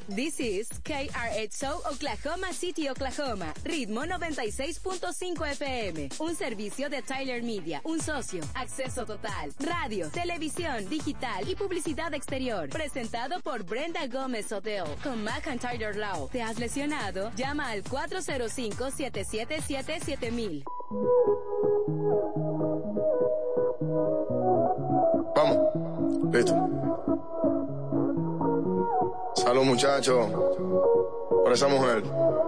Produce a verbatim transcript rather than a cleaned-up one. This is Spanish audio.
This is K R H O Oklahoma City, Oklahoma. Ritmo noventa y seis punto cinco F M. Un servicio de Tyler Media. Un socio. Acceso total. Radio, televisión, digital y publicidad exterior. Presentado por Brenda Gómez Odell. Con McIntyre Law. ¿Te has lesionado? Llama al cuatro cero cinco, siete siete siete, siete mil. Vamos. Listo. Salud, muchachos, por esa mujer.